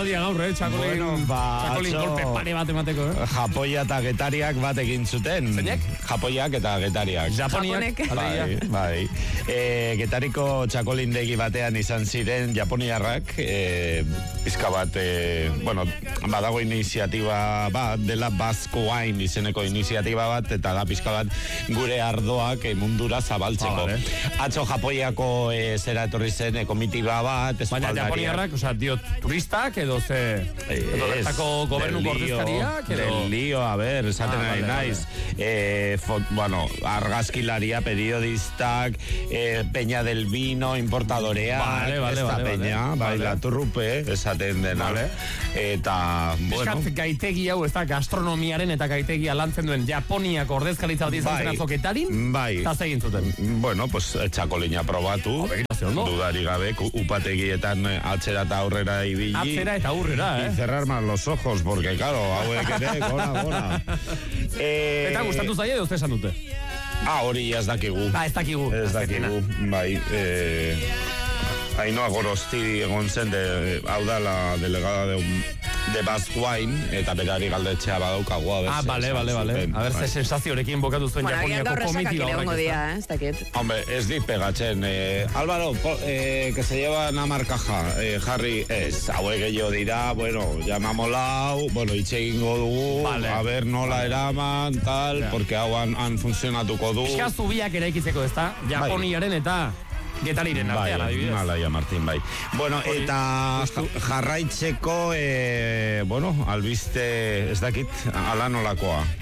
dia gaur, txakolin golpe pare bat emateko, Japoia eta Getariak bat egin zuten. Zeinek? Japoiak eta Getariak. Japoniak. Bai. Getariko txakolindegi batean izan ziren Japoniarrak, pizka bat, badago iniziatiba bat, dela Basque Wine izeneko iniziatiba bat, eta da pizka bat gure ardoak mundura zabaltzeko. Atzo Japoiako zera etorri zen komitiba bat, baina Japoniarrak, diot, turistak edo ze... edo bertako gobernuko ordezkariak edo... Del lío, a ver, esaten nahi naiz. Argazkilaria, periodistak, Peña del Vino, importadoreak, esta peña, la trupe, esaten dena. Eta, bueno... Eskat gaitegi hau, ez da, gastronomiaren eta gaitegia lantzen duen Japoniako ordezkaritza bat izan zen azoketarin, eta zegin zuten. Bueno, pues, txakolina probatu, dudari gabe, upategietan atzera eta aurrera ibili. Atzera eta aurrera, Y cerrar más los ojos, porque, claro, hauek ere, gora. Eta gustatu zaie edo esan dute? Hori ez dakigu. Ez dakigu. Bai. Ainhoa Gorosti egon zen, hau da la delegada de Basque Wine, eta berari galdetxea badaukagoa. Vale. A ver, ze sensaziorekin bokatu zuen Japoniako komitiba horrek. Ez dakit. Hombre, ez dit pegatzen. Álvaro, que se llevan a marcaja. Harry, hauek gehiago dira, llamamolau, itxe egingo dugu, a ver nola eraman, tal, porque hau han funtzionatuko du. Pixka zubiak eraikitzeko, ez da? Japoniaren eta... Getariren artean, adibidez. Malaia Martin, bai. Eta jarraitzeko, albiste, ez dakit, ala nolakoa.